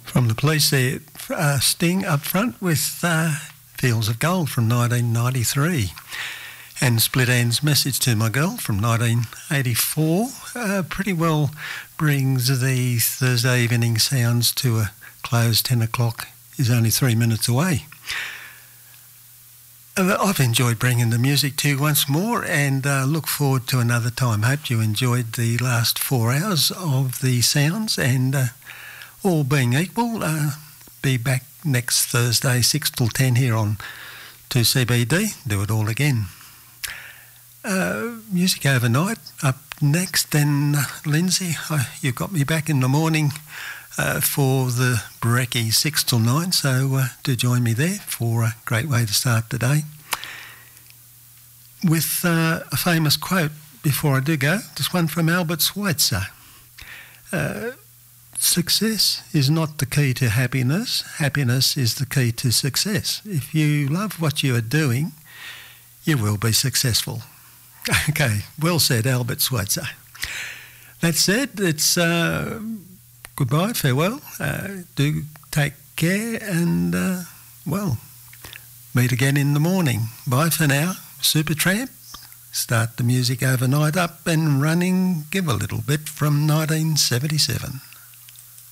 From the Police there, Sting up front with Fields of Gold from 1993. And Split Enz Message to My Girl from 1984 pretty well brings the Thursday evening sounds to a close. 10 o'clock is only 3 minutes away. I've enjoyed bringing the music to you once more and look forward to another time. Hope you enjoyed the last 4 hours of the sounds and all being equal, be back next Thursday 6 till 10 here on 2CBD. Do it all again. Music overnight up next, then Lindsay, you've got me back in the morning for the Brekkie 6 till 9, so do join me there for a great way to start the day. With a famous quote before I do go, this one from Albert Schweitzer. Success is not the key to happiness. Happiness is the key to success. If you love what you are doing, you will be successful. Okay, well said, Albert Schweitzer. That said, it's goodbye, farewell. Do take care and, meet again in the morning. Bye for now. Supertramp, start the music overnight up and running. Give a little bit from 1977.